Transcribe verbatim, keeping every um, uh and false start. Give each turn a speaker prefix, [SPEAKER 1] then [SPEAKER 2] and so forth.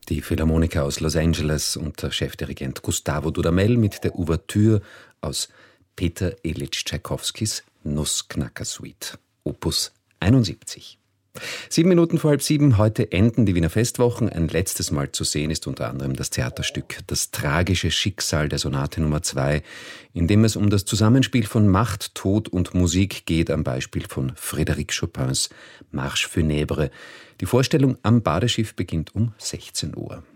[SPEAKER 1] Die Philharmoniker aus Los Angeles unter Chefdirigent Gustavo Dudamel mit der Ouvertüre aus Peter Ilyich Tschaikowskis Nussknacker-Suite, Opus einundsiebzig. Sieben Minuten vor halb sieben, heute enden die Wiener Festwochen. Ein letztes Mal zu sehen ist unter anderem das Theaterstück Das tragische Schicksal der Sonate Nummer zwei, in dem es um das Zusammenspiel von Macht, Tod und Musik geht, am Beispiel von Frédéric Chopins Marche funèbre. Die Vorstellung am Badeschiff beginnt um sechzehn Uhr.